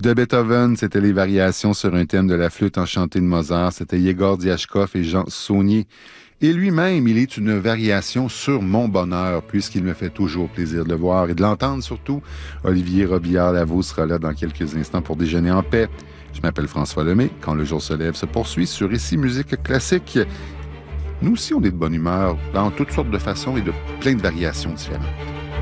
De Beethoven, c'était les variations sur un thème de la flûte enchantée de Mozart. C'était Yegor Diachkov et Jean Saunier. Et lui-même, il est une variation sur mon bonheur, puisqu'il me fait toujours plaisir de le voir et de l'entendre surtout. Olivier Robillard-Lavaux sera là dans quelques instants pour déjeuner en paix. Je m'appelle François Lemay. Quand le jour se lève se poursuit sur Ici Musique Classique. Nous aussi, on est de bonne humeur, dans toutes sortes de façons et de plein de variations différentes.